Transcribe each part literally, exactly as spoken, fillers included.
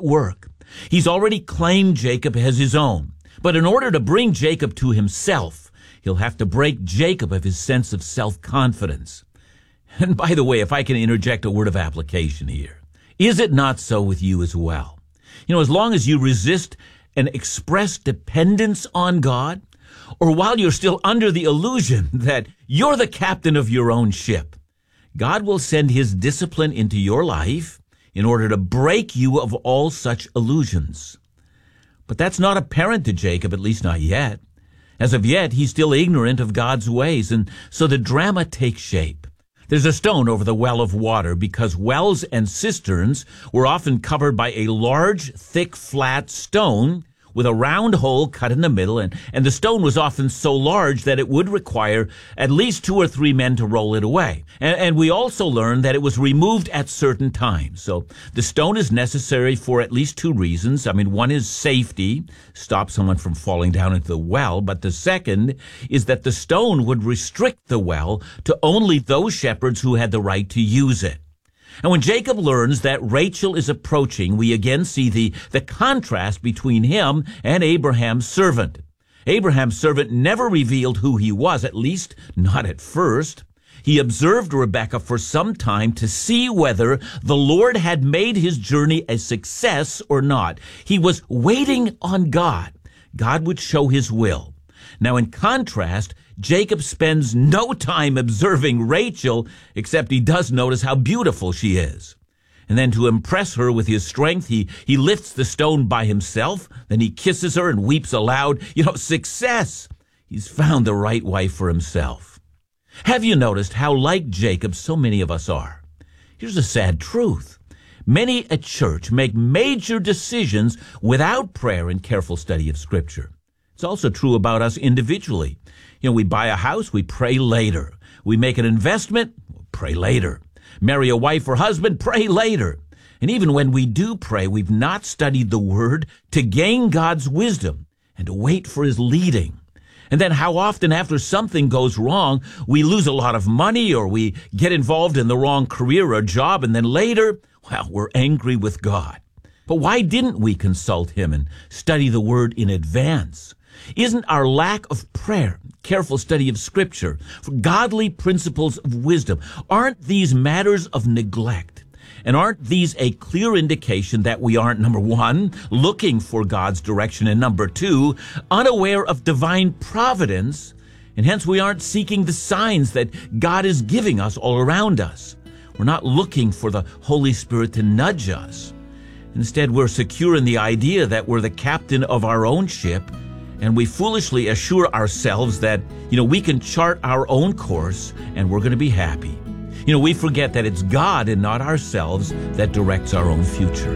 work. He's already claimed Jacob as his own. But in order to bring Jacob to himself, he'll have to break Jacob of his sense of self-confidence. And by the way, if I can interject a word of application here, is it not so with you as well? You know, as long as you resist an expressed dependence on God, or while you're still under the illusion that you're the captain of your own ship, God will send his discipline into your life in order to break you of all such illusions. But that's not apparent to Jacob, at least not yet. As of yet, he's still ignorant of God's ways, and so the drama takes shape. There's a stone over the well of water because wells and cisterns were often covered by a large, thick, flat stone with a round hole cut in the middle, and, and the stone was often so large that it would require at least two or three men to roll it away. And, and we also learned that it was removed at certain times. So the stone is necessary for at least two reasons. I mean, one is safety, stop someone from falling down into the well, but the second is that the stone would restrict the well to only those shepherds who had the right to use it. And when Jacob learns that Rachel is approaching, we again see the, the contrast between him and Abraham's servant. Abraham's servant never revealed who he was, at least not at first. He observed Rebekah for some time to see whether the Lord had made his journey a success or not. He was waiting on God. God would show his will. Now, in contrast, Jacob spends no time observing Rachel, except he does notice how beautiful she is. And then to impress her with his strength, he, he lifts the stone by himself, then he kisses her and weeps aloud. You know, success! He's found the right wife for himself. Have you noticed how like Jacob so many of us are? Here's a sad truth. Many at church make major decisions without prayer and careful study of Scripture. It's also true about us individually. You know, we buy a house, we pray later. We make an investment, pray later. Marry a wife or husband, pray later. And even when we do pray, we've not studied the Word to gain God's wisdom and to wait for his leading. And then how often after something goes wrong, we lose a lot of money or we get involved in the wrong career or job, and then later, well, we're angry with God. But why didn't we consult him and study the Word in advance? Isn't our lack of prayer, careful study of Scripture, for godly principles of wisdom, aren't these matters of neglect? And aren't these a clear indication that we aren't, number one, looking for God's direction, and number two, unaware of divine providence, and hence we aren't seeking the signs that God is giving us all around us? We're not looking for the Holy Spirit to nudge us. Instead, we're secure in the idea that we're the captain of our own ship, and we foolishly assure ourselves that, you know, we can chart our own course and we're going to be happy. You know, we forget that it's God and not ourselves that directs our own future.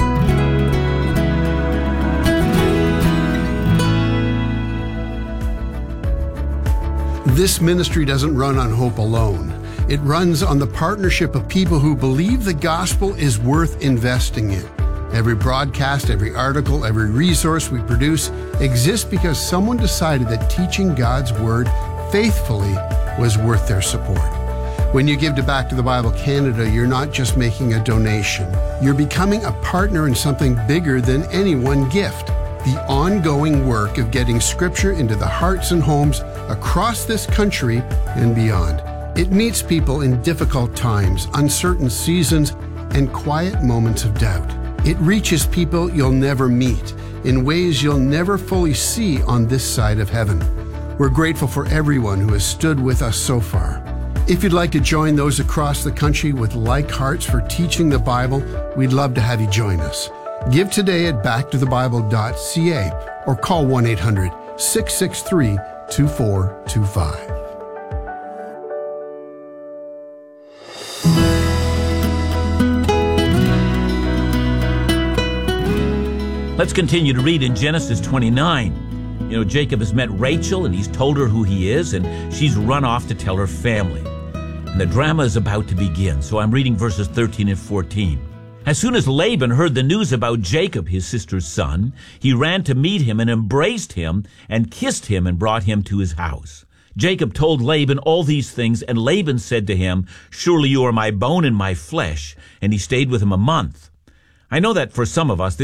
This ministry doesn't run on hope alone. It runs on the partnership of people who believe the gospel is worth investing in. Every broadcast, every article, every resource we produce exists because someone decided that teaching God's Word faithfully was worth their support. When you give to Back to the Bible Canada, you're not just making a donation. You're becoming a partner in something bigger than any one gift. The ongoing work of getting Scripture into the hearts and homes across this country and beyond. It meets people in difficult times, uncertain seasons, and quiet moments of doubt. It reaches people you'll never meet in ways you'll never fully see on this side of heaven. We're grateful for everyone who has stood with us so far. If you'd like to join those across the country with like hearts for teaching the Bible, we'd love to have you join us. Give today at back to the bible dot c a or call one eight hundred, six six three, two four two five. Let's continue to read in Genesis twenty-nine. You know, Jacob has met Rachel and he's told her who he is, and she's run off to tell her family. And the drama is about to begin, so I'm reading verses thirteen and fourteen. As soon as Laban heard the news about Jacob, his sister's son, he ran to meet him and embraced him and kissed him and brought him to his house. Jacob told Laban all these things, and Laban said to him, "Surely you are my bone and my flesh." And he stayed with him a month. I know that for some of us,